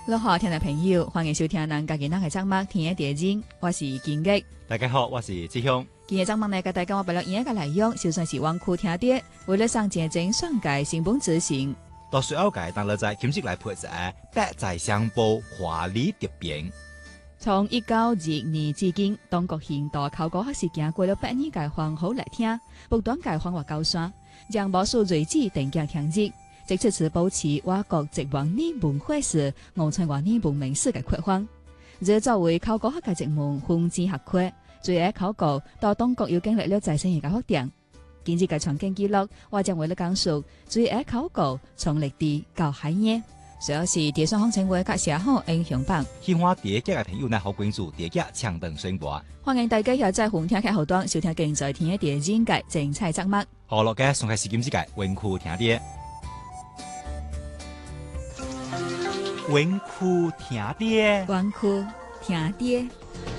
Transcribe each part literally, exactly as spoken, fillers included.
你好，聽眾朋友，歡迎收聽咱家己那個節目天嘅地人，我是金吉。 大家好，我是志雄。 今日節目呢，甲大家我把了影個內容，就算是灣區聽啲，為了上前進上界成本執行。 到時候界當了在今日來配置嘅百載相報華麗蝶變。 從一九二年至今，中國現代考古學事件過了百年嘅方好來聽，不斷嘅方法高山，將無數瑞子定價聽日。即出此保持我國殖王年文化史、五千多年文明史嘅擴放。而作為考古學嘅一門分支學科，最愛考古到中國又經歷了再生嘅發展。今日嘅場景記錄，我將為你講述最愛考古從歷史到海嘢。主要是第三方稱為甲寫好英雄榜。 喜歡第一集嘅朋友呢，好關注第一集搶登宣播。 歡迎大家又在紅聽劇後端收聽競賽天嘅電影界精彩節目。 好落嘅上開始今之界文庫聽啲。文庫聽啲， 文庫聽啲，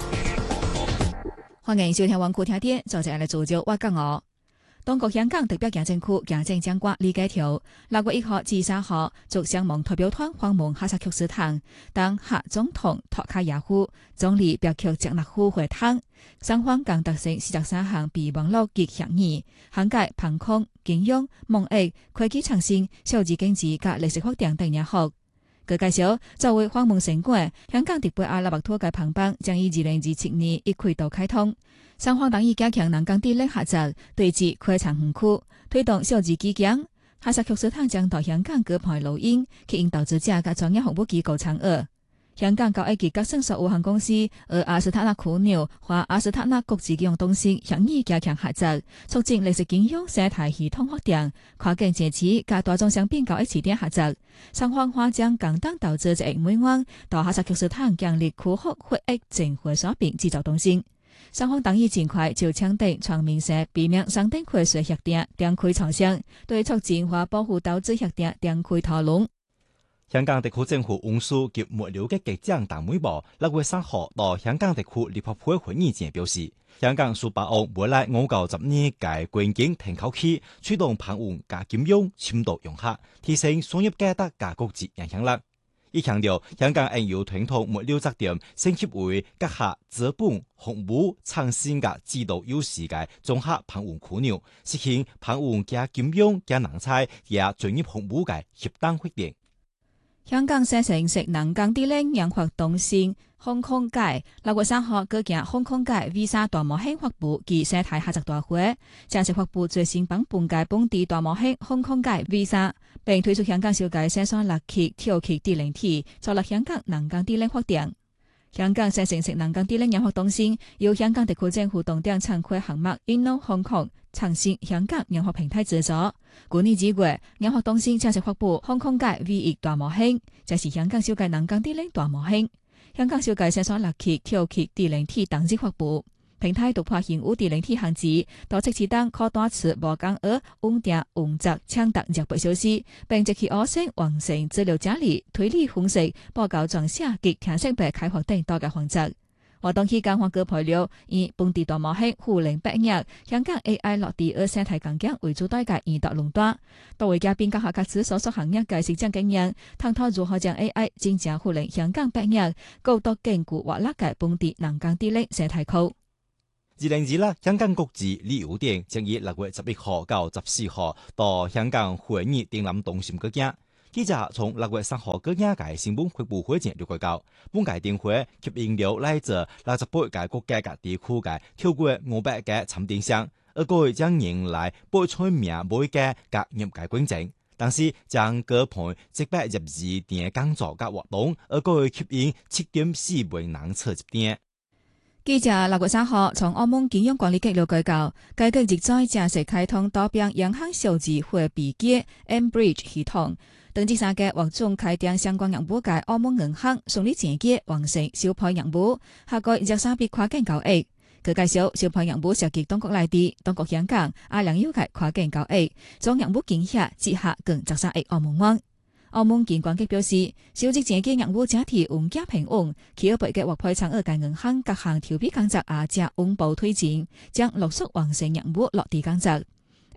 歡迎收聽文庫聽啲，就係嚟做咗我講我。中國香港特別行政區行政長官李家超六月一號至三號逐商務代表團訪問哈薩克斯坦，當哈總統托卡耶夫、總理別克傑納夫會談，雙方共達成四十三項備忘錄及協議，涵蓋航空、金融、貿易、科技創新、數字經濟及歷史發展等領域。佢介紹，作為訪問成果，香港迪貝阿拉伯土嘅旁邦將於二零二七年一季度開通。雙方同意加強南港地理合作，對接開長園區，推動數字基建。哈薩克斯坦將到香港舉辦錄音，吸引投資者及專業服務機構參與。香港交易及各證券有限公司和阿斯塔納樞紐和阿斯塔納國際金融中心協議加強合作，促進歷史金融生態系統發展，跨境借資及大宗商品交易起點合作。雙方話將共同投資一億美元到哈薩克斯坦建立區域會議整合商品製造中心。雙方同意盡快就簽訂全面性避免商品課稅協定展開磋商，對促進和保護投資協定展開討論。 香港特區政府運輸及物流局局長鄧美波六月三號到香港特區立法會會議前表示，香港數百億未來五到十年嘅關鍵停靠期，驅動航運加金融深度融合，提升商業價值加國際影響力。伊強調，香港應有傳統物流責任，升級為結合資本、服務、創新嘅制度優勢嘅綜合航運樞紐，實現航運加金融加人才加專業服務嘅協同發展。 香港新城市南港地領養活中心航空界六月三號舉行航空界 Visa 大模型發布及生態合作大會，正式發布最新版本嘅本地大模型航空界 Visa， 並推出香港小界生產立體跳級地靈體，助力香港南港地領發展。香港新城市南港地領養活中心由香港特區政府動點參會項目 Inno Hong Kong 創新香港養活平台資助。去年二月，養活中心正式發布航空界 V 一大模型，這是香港小界南港地領大模型。香港小界生產立體跳級地靈體當日發布，平台突破現有地靈體限制，到測試當可單次無間諳穩定穩紮搶答廿八小時，並即其可成完成資料整理、推理分析、報告撰寫及填色白開發等多個環節。活動期間發舉培料以本地大模型互聯百業、香港 A I 落地而生態環境為主題嘅研討論壇，多位嘉賓結合各自所屬行業嘅實戰經驗，探討如何將 A I 真正互聯香港百業，高度鞏固活力嘅本地南港地領生態區。 二零二六香港國際旅遊展將於六月十一號到十四號到香港會議展覽中心舉行。記者從六月三號舉行嘅新聞發布會前了解到，本屆展會吸引了來自六十八個國家嘅地區嘅超過五百個參展商，而佢將迎來百出名每個各業界觀眾，但是將舉辦一百入二點講座嘅活動，而佢吸引七點四萬人參展。 記者六月三號從澳門金融管理局了解到，該局亦在正式開通多邊銀行數字貨幣機 mBridge 系統。等這三個獲准開展相關業務嘅澳門銀行順利承接完成小派業務，下個熱三筆跨境交易。佢介紹小派業務涉及中國內地、中國香港、阿聯酋嘅跨境交易，總業務金額折合近十三億澳門元。澳門金管局表示，小值承接業務整體穩健平穩，企業背嘅獲配參與嘅銀行各項調配工作也正穩步推進，將陸續完成業務落地工作。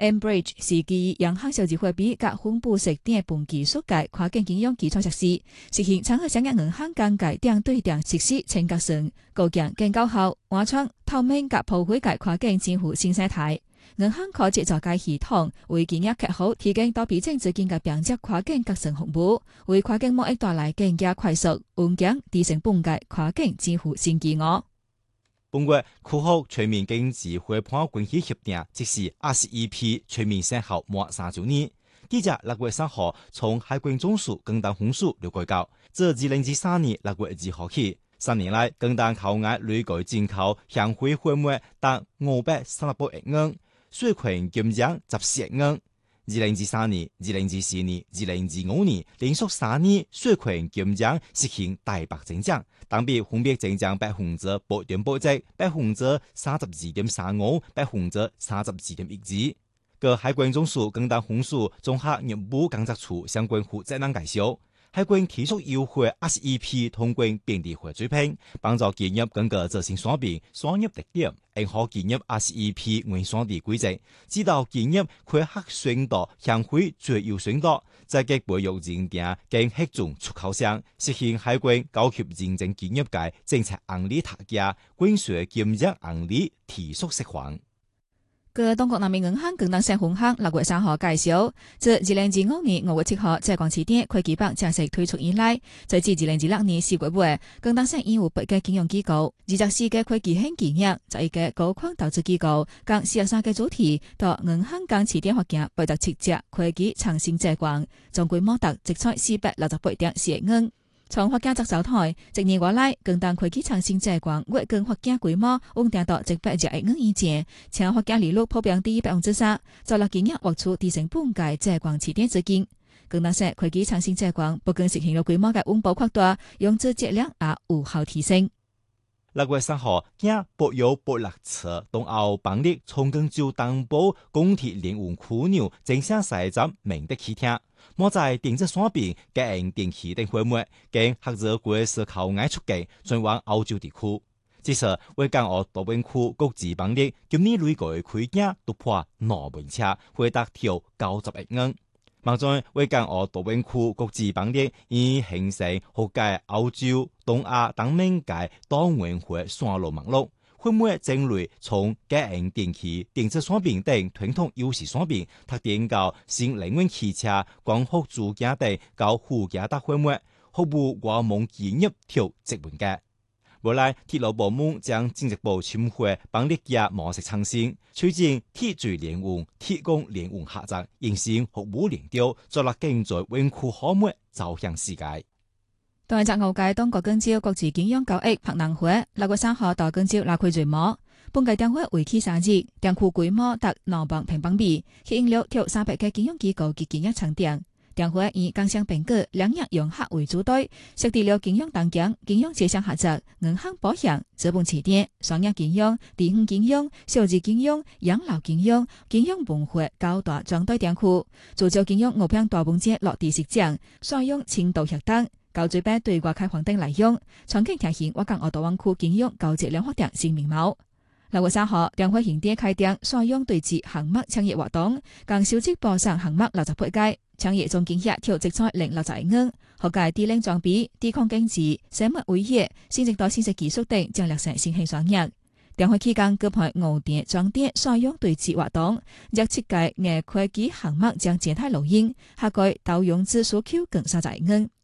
Ambridge 是基於央行小資貨幣甲分布式電本技術嘅跨境金融基礎設施，實行參考商業銀行間嘅點對點實施青革性、高強更高效、完創透明甲普惠嘅跨境支付新生態。銀行可藉助該系統為企業客戶提供多筆淨資金嘅便捷跨境革新服務，為跨境貿易帶來更加快速、穩健、低成本嘅跨境支付新機遇。 本月括號全面經濟夥伴關係協定，即是 R C E P 全面生效滿三週年。記者六月三號從海關總署更單分署了解到，自二零二三年六月二號起，三年來更單口額累計進口向會貨物達五百三十八億元，稅權金額十四億元。二零二三年、二零二四年、二零二五年連續三年稅權金額實行大幅增長，當比分別增長百分之八點八七、百分之三十二點三五、百分之三十二點一二。個海關總署更單分署綜合業務監察處相關負責人介紹，海關提出優化 R C E P 通關便利化水平，幫助企業更加執行雙邊商業特點，按好企業 R C E P 原雙地規則，指導企業開發宣導向會最優宣導，積極培育認定跟核准出口商，實行海關高級認證企業界政策案例塔架，關稅金額案例提速釋放。 據中國南面銀行更單省分行六月三號介紹，自二零二五年五月七號在廣市店會計辦正式推出以來，在至二零二六年四月尾，更單省已有八個金融機構、二十四個會計型企業、十一個高框投資機構，共四十三個主體到銀行港市店發行八十七隻會計創新借款，總規模達積彩四百六十八點四億元。從發行值走台，一年過來，更單會計創新借款月更發行規模穩定到一百億元以前，且發行利率普遍低百分之三，造了企業獲取低成本嘅借款起點資金。更單說會計創新借款不僅實現了規模嘅穩步擴大，融資質量也有效提升。 六月三號，經北有北六車東澳邦力從更州東部公鐵聯運樞紐正向西站明德起聽。莫在電子雙邊嘅人電器等貨物，經合作國是口岸出境，轉往歐洲地區。至少為港澳大灣區國際邦力今年累計開價突破兩萬車，會達到九十億元。目前為港澳大灣區國際邦力已形成覆蓋歐洲、東亞等面嘅多元化線路網絡。會唔會針對從個人電器、電子商品等傳統優勢商品，特點到新能源汽車、光伏組件等到附加的會唔會服務我們企業條職門嘅？未來鐵路部門將進一步深化邦力嘅模式創新，推進鐵水聯運、鐵工聯運合作，形成服務鏈條，做了更在灣區項目走向世界。 台澤澳界當國根招國際金融交易博覽會，六月三號到根招拉開序幕。本屆展會為期三日，展區規模達兩百平方米，吸引了超三百個金融機構及企業參展。展會以工商變革、兩業融合為主題，設定了金融單元、金融線上合作、銀行保險、資本市場、商業金融、地方金融、數字金融、養老金融、金融文化高大專題展區，聚焦金融五片大本節落地實踐，採用深度協同。高水平對外開放等內容，長期提醒我港澳大灣區金融高質量發展新面貌。六月三號，展會現地開展採用對接項目倡議活動，共收集報上項目六十八個，倡議總金額超積彩零六十億元，學界低齡裝備、低空經濟、生物威脅、先進到先進技術等將落成新興商業。展會期間舉辦五點裝點採用對接活動，約七個硬科技項目將靜態錄音，下個導用資需求更三十億元。